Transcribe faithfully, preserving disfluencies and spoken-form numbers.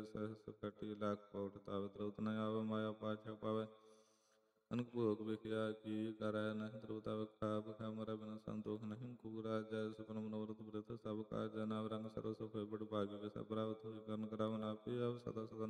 ਸਹਸ ਕਟੀ ਲੱਖ ਕੋਟ ਤਬ ਦ੍ਰੁਤ ਨ ਆਵੈ ਮਾਇਆ ਪਾਛੈ ਪਾਵੈ ਅਨਕ ਭੋਗ ਵਿਖਿਆ ਕੀ ਕਰੈ ਨਹਿ ਦ੍ਰੁਤ ਤਬ ਖਾਪ ਖਾ ਮਰੈ ਬਿਨ ਸੰਤੋਖ ਨਹੀਂ ਕੂ ਰਾਜੈ ਸੁਪਨ ਮਨੋਰਥ ਬ੍ਰਿਤ ਸਭ ਕਾਜ ਜਨ ਰੰਗ ਸਰਵ ਸੁਖ ਬੜ ਭਾਗਿ ਸਭ ਪ੍ਰਾਪਤ ਹੋਇ ਕਰਨ ਕਰਾਵਨ ਆਪੇ ਆਪ ਸਦਾ ਸਦਾ